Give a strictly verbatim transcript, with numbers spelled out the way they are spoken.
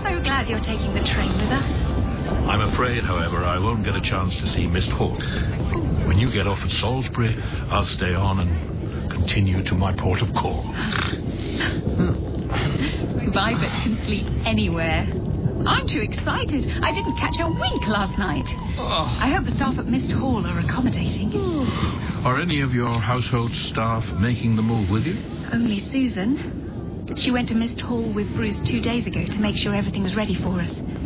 so glad you're taking the train with us. I'm afraid, however, I won't get a chance to see Miss Hall. When you get off at Salisbury, I'll stay on and continue to my port of call. Violet can sleep anywhere. Aren't you excited? I didn't catch a wink last night. Oh. I hope the staff at Mist Hall are accommodating. Are any of your household staff making the move with you? Only Susan. She went to Mist Hall with Bruce two days ago to make sure everything was ready for us.